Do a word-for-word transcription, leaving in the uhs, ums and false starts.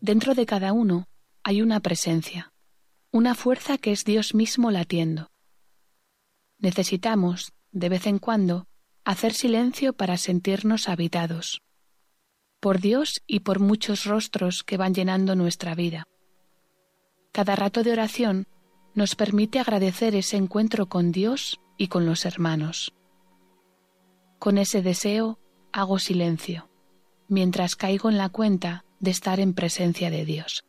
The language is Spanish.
Dentro de cada uno hay una presencia, una fuerza que es Dios mismo latiendo. Necesitamos, de vez en cuando, hacer silencio para sentirnos habitados, por Dios y por muchos rostros que van llenando nuestra vida. Cada rato de oración nos permite agradecer ese encuentro con Dios y con los hermanos. Con ese deseo hago silencio, mientras caigo en la cuenta de estar en presencia de Dios.